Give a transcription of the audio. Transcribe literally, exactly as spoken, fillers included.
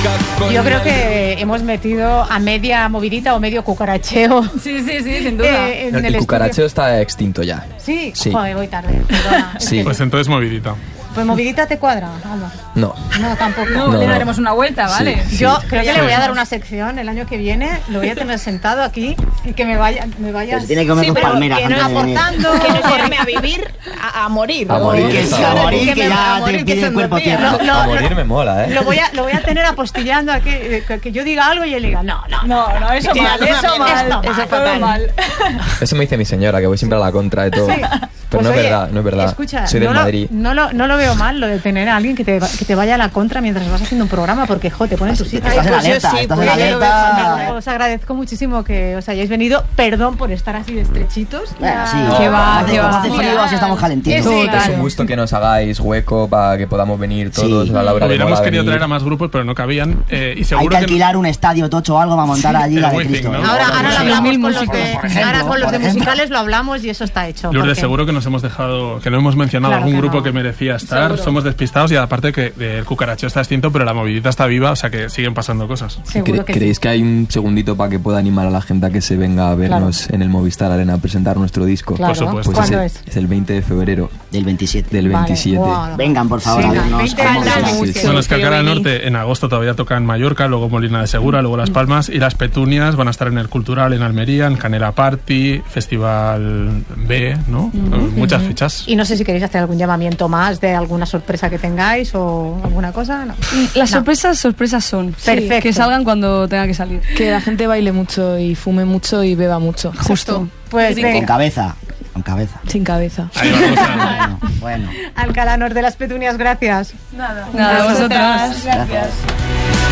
Yo creo que hemos metido a media movidita o medio cucaracheo. Sí, sí, sí, sin duda. Eh, en El, el el cucaracheo estudio. está extinto ya. Sí, Sí. joder, voy tarde. Perdona. Sí. Pues entonces movidita. Pues movidita te cuadra, vamos. No. No, tampoco. No, No, le no. daremos una vuelta, ¿vale? Sí. Yo creo que Sí. le voy a dar una sección el año que viene, lo voy a tener sentado aquí y que me vaya, me vaya. Pero se tiene que comer Sí, dos pero palmeras que no antes de venir. aportando, Que no llevarme a vivir, a, a morir. A morir, Que está sí, a bien. morir, que me- ya a morir, te que pide se el me cuerpo olvida. tierra. Lo- lo- A morir me mola, ¿eh? Lo voy a, lo voy a tener apostillando aquí, eh, que, que yo diga algo y él diga, no, no, No, no, eso Sí, mal, eso eso mal, mal, esto eso mal. fatal. mal. Eso me dice mi señora, que voy siempre a la contra de todo. Sí. Pero Pues no es oye, verdad, no es verdad. Escucha, Soy del no, lo, Madrid. no, lo, no lo veo mal lo de tener a alguien que te, que te vaya a la contra mientras vas haciendo un programa, porque, jo, te pone en tu sitio. Estás en pues yo alerta, sí, estás pues en yo lo veo alerta. fatal. Os agradezco muchísimo que os hayáis venido. Perdón por estar así de estrechitos. Bueno, sí, Ya- Que va, hace, que va. hace frío, así estamos calentitos. Sí, Es un gusto que nos hagáis hueco para que podamos venir todos. Sí. A Laura le Hubiéramos mola querido venir. traer a más grupos, pero no cabían. Eh, y Hay seguro que que alquilar un estadio tocho o algo para montar allí la el de Wizzing, Cristo. ¿no? ¿eh? Ahora, ahora lo Sí. hablamos Mil con los, músicos, de- por ejemplo, ahora con los por de ejemplo. musicales lo hablamos y eso está hecho. Lourdes, porque- seguro que nos hemos dejado, que no hemos mencionado Claro algún que grupo no. que merecía estar. Seguro. Somos despistados y aparte que eh, el cucaracheo está extinto, pero la movidita está viva, o sea que siguen pasando cosas. Seguro ¿Cre- que ¿Creéis sí. que hay un segundito para que pueda animar a la gente a que se venga a vernos en el Movistar Arena a presentar nuestro disco? Claro. Por supuesto. Pues ¿Cuándo es, es? el, es el veinte de febrero Del veintisiete. del Vale. veintisiete. Wow. Vengan, por favor, Sí, a vernos. veinte al faltan Movistar. mucho. Sí. Bueno, es que Tío, Alcalá del vení. Norte en agosto todavía toca en Mallorca, luego Molina de Segura, luego Las Palmas y Las Petunias van a estar en el Cultural en Almería, en Canela Party, Festival B, ¿no? Muchas fechas. Y no sé si queréis hacer algún llamamiento más de alguna sorpresa que tengáis o alguna cosa. No. Las No. sorpresas, sorpresas son. Perfecto. Que salgan cuando tenga que salir. Que la gente baile mucho y fume mucho y beba mucho. Justo. Pues Con venga, cabeza. Con cabeza. Sin cabeza. Ahí vamos a... Bueno, bueno. Alcalá Norte de las Petunias, gracias. Nada, vosotras. Gracias.